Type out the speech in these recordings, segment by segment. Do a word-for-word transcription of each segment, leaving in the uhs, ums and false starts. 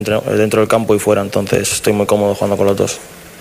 dentro del campo y fuera, entonces estoy muy cómodo jugando con los dos.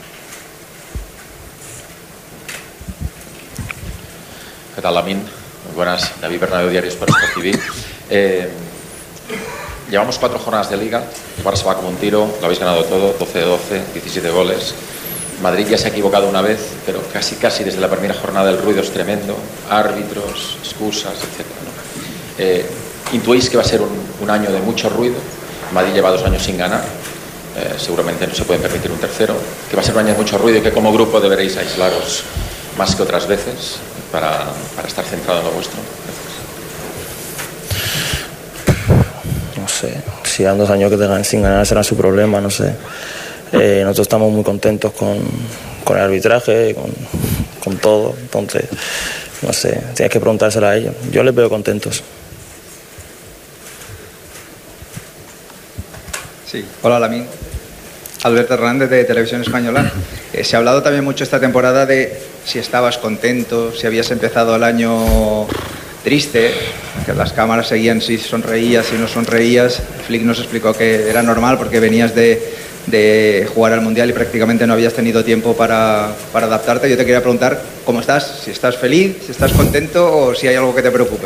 ¿Qué tal, Lamine? Muy buenas, David Bernabéu, Diario Sport T V. Eh, llevamos cuatro jornadas de Liga, el Barça va como un tiro, lo habéis ganado todo, doce de doce, diecisiete goles. Madrid ya se ha equivocado una vez, pero casi casi desde la primera jornada el ruido es tremendo, árbitros, excusas, etcétera, ¿no? Eh, ¿Intuís que va a ser un, un año de mucho ruido? Madrid lleva dos años sin ganar, eh, seguramente no se puede permitir un tercero, que va a ser un año de mucho ruido y que como grupo deberéis aislaros más que otras veces para, para estar centrado en lo vuestro. Gracias. No sé, si dan dos años que te ganen sin ganar será su problema, no sé. Eh, nosotros estamos muy contentos con, con el arbitraje, con, con todo, entonces, no sé, tienes que preguntárselo a ellos. Yo les veo contentos. Sí, hola Lamine. Alberto Hernández de Televisión Española. Eh, se ha hablado también mucho esta temporada de si estabas contento, si habías empezado el año triste, que las cámaras seguían si sonreías, si no sonreías. Flick nos explicó que era normal porque venías de, de jugar al Mundial y prácticamente no habías tenido tiempo para, para adaptarte. Yo te quería preguntar cómo estás, si estás feliz, si estás contento o si hay algo que te preocupe.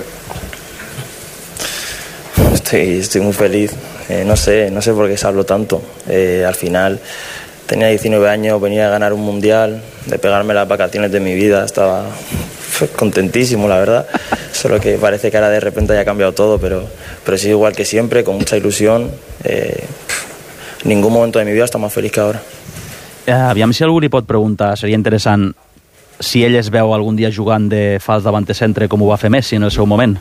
Estoy, estoy muy feliz. Eh, no sé, no sé por qué se habló tanto. Eh, al final tenía diecinueve años, venía a ganar un mundial, de pegarme las vacaciones de mi vida, estaba contentísimo, la verdad. Solo que parece que ahora de repente haya cambiado todo, pero, pero sí, igual que siempre, con mucha ilusión. Eh, en ningún momento de mi vida está más feliz que ahora. Eh, aviam si algú li pot preguntar, seria interessant si ell es veu algun dia jugant de fals davant centre com ho va fer Messi en el seu moment.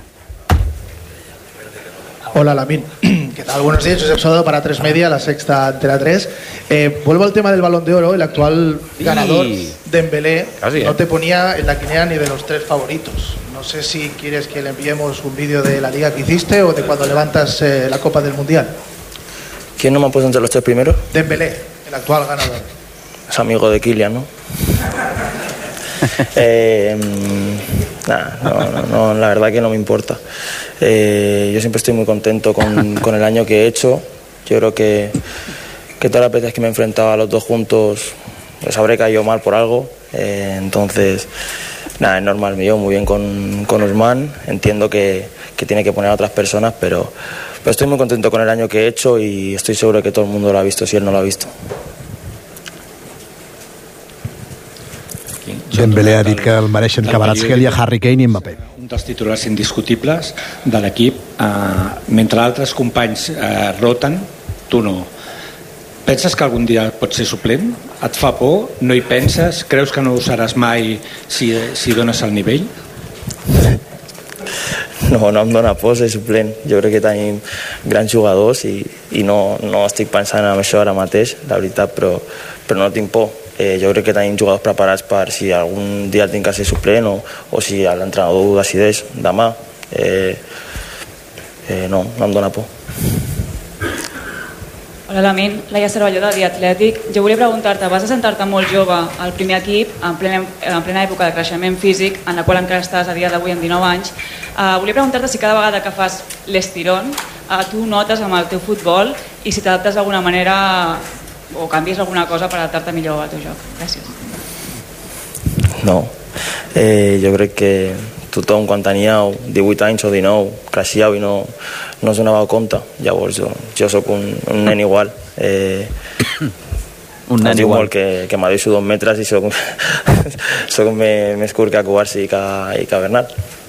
Hola Lamine, ¿qué tal? Buenos días, Josep Sodo para tres Media, la sexta Antena tres. Eh, vuelvo al tema del Balón de Oro, el actual ganador, Dembélé, Casi, ¿eh? no te ponía en la quiniela ni de los tres favoritos. No sé si quieres que le enviemos un vídeo de la liga que hiciste o de cuando levantas eh, la Copa del Mundial. ¿Quién no me ha puesto entre los tres primeros? Dembélé, el actual ganador. Es amigo de Kylian, ¿no? eh, nah, no, no, no, la verdad que no me importa. Eh, yo siempre estoy muy contento con, con el año que he hecho. Yo creo que, que todas las veces que me he enfrentado a los dos juntos les habré caído mal por algo. Eh, entonces, nada, es normal. Me llevo muy bien con, con Ousmane. Entiendo que, que tiene que poner a otras personas, pero, pero estoy muy contento con el año que he hecho y estoy seguro de que todo el mundo lo ha visto si él no lo ha visto. Dembélé ha dit que el mereixen Kvaratskhelia, Harry Kane i Mbappé. Un dels titulars indiscutibles de l'equip. Eh, mentre altres companys eh, roten, tu no. Penses que algun dia pots ser suplent? Et fa por? No hi penses? Creus que no ho seràs mai si, si dones el nivell? No, no em dona por ser suplent. Jo crec que tenim grans jugadors i, i no, no estic pensant en això ara mateix, la veritat, però, però no tinc por. Eh, jo crec que tenim jugadors preparats per si algun dia tinc que ser suplent o, o si l'entrenador ho decideix demà. Eh, eh, no, no em dona por. Hola Lamine, Laia Cervelló de The Athletic. Jo volia preguntar-te, vas assentar-te molt jove al primer equip en plena, en plena època de creixement físic, en la qual encara estàs a dia d'avui amb dinou anys. Uh, volia preguntar-te si cada vegada que fas l'estirón uh, tu notes amb el teu futbol i si t'adaptes d'alguna manera o canvies alguna cosa per adaptar-te millor al teu joc. Gràcies. No, eh, jo crec que tothom quan teníeu divuit anys o dinou creixíeu i no, no us donàveu compte. Llavors jo, jo sóc un, un nen igual. Eh, un nen igual que, que m'adeixo dos metres i sóc, sóc més, més curt que Cubarsí i que, i que Bernat.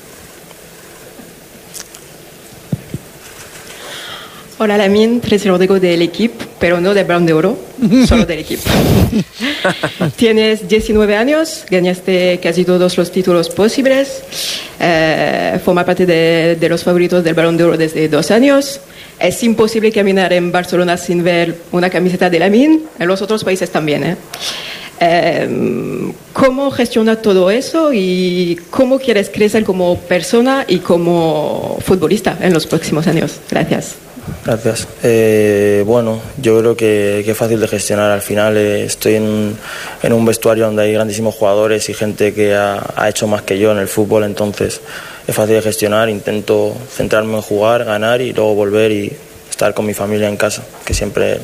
Hola Lamine, Tracy Rodrigo del equipo, pero no del Balón de Oro, solo del equipo. Tienes diecinueve años, ganaste casi todos los títulos posibles, eh, forma parte de, de los favoritos del Balón de Oro desde dos años. Es imposible caminar en Barcelona sin ver una camiseta de Lamine, en los otros países también. ¿eh? Eh, ¿Cómo gestionas todo eso y cómo quieres crecer como persona y como futbolista en los próximos años? Gracias. Gracias. Eh, bueno, yo creo que, que es fácil de gestionar. Al final eh, estoy en, en un vestuario donde hay grandísimos jugadores y gente que ha, ha hecho más que yo en el fútbol, entonces es fácil de gestionar. Intento centrarme en jugar, ganar y luego volver y estar con mi familia en casa, que siempre